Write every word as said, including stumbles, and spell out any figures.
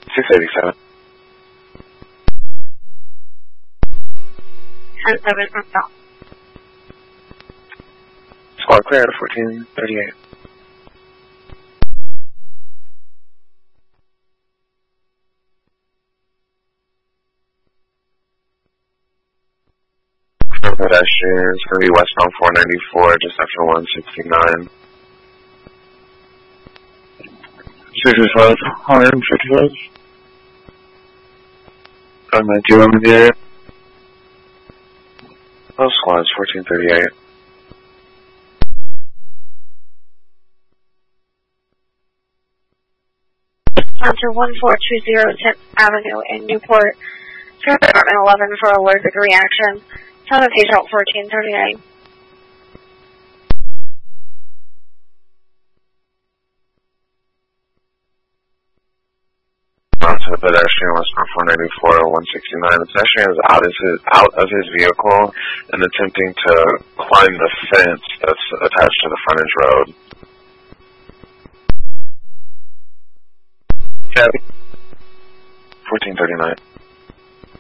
six eighty-seven. ten seven, no. Squad clear at fourteen thirty-eight. Pedestrians going to be westbound four ninety-four, just after one sixty-nine. sixty-five, one fifty-five. I'm at two in the area. Those squads, fourteen thirty-eight. Counter one four two zero tenth Avenue in Newport. Fire Department eleven for allergic reaction. Tell the patient fourteen thirty-eight. Onto the pedestrian westbound four ninety-four, one sixty-nine. The pedestrian is out of his, out of his vehicle and attempting to climb the fence that's attached to the frontage road. fourteen thirty-nine.